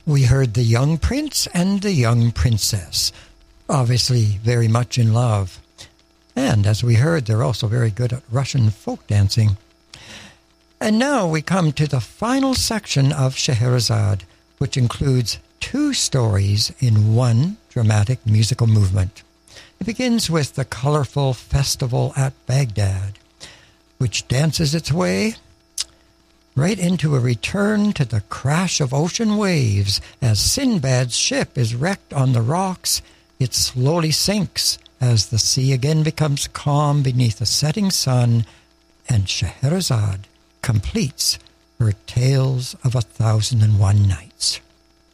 We heard the young prince and the young princess, obviously very much in love. And as we heard, they're also very good at Russian folk dancing. And now we come to the final section of Scheherazade, which includes 2 stories in one dramatic musical movement. It begins with the colorful festival at Baghdad, which dances its way right into a return to the crash of ocean waves. As Sinbad's ship is wrecked on the rocks, it slowly sinks as the sea again becomes calm beneath a setting sun, and Scheherazade completes her Tales of 1001 Nights.